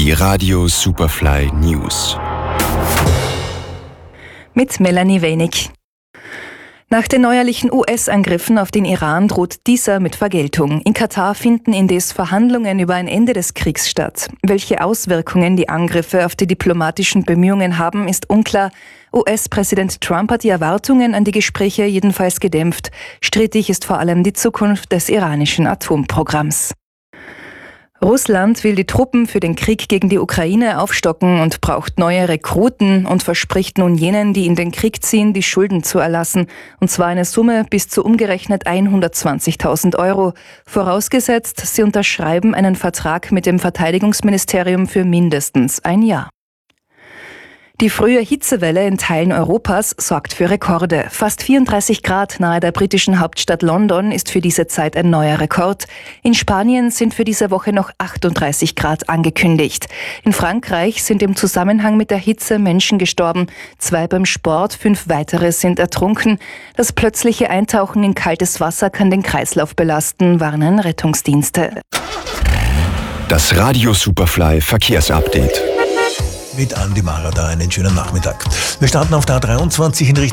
Die Radio Superfly News. Mit Melanie Wenig. Nach den neuerlichen US-Angriffen auf den Iran droht dieser mit Vergeltung. In Katar finden indes Verhandlungen über ein Ende des Kriegs statt. Welche Auswirkungen die Angriffe auf die diplomatischen Bemühungen haben, ist unklar. US-Präsident Trump hat die Erwartungen an die Gespräche jedenfalls gedämpft. Strittig ist vor allem die Zukunft des iranischen Atomprogramms. Russland will die Truppen für den Krieg gegen die Ukraine aufstocken und braucht neue Rekruten und verspricht nun jenen, die in den Krieg ziehen, die Schulden zu erlassen. Und zwar eine Summe bis zu umgerechnet 120.000 Euro. Vorausgesetzt, sie unterschreiben einen Vertrag mit dem Verteidigungsministerium für mindestens ein Jahr. Die frühe Hitzewelle in Teilen Europas sorgt für Rekorde. Fast 34 Grad nahe der britischen Hauptstadt London ist für diese Zeit ein neuer Rekord. In Spanien sind für diese Woche noch 38 Grad angekündigt. In Frankreich sind im Zusammenhang mit der Hitze Menschen gestorben. 2 beim Sport, 5 weitere sind ertrunken. Das plötzliche Eintauchen in kaltes Wasser kann den Kreislauf belasten, warnen Rettungsdienste. Das Radio Superfly Verkehrsupdate. Mit Andi Marada einen schönen Nachmittag. Wir starten auf der A23 in Richtung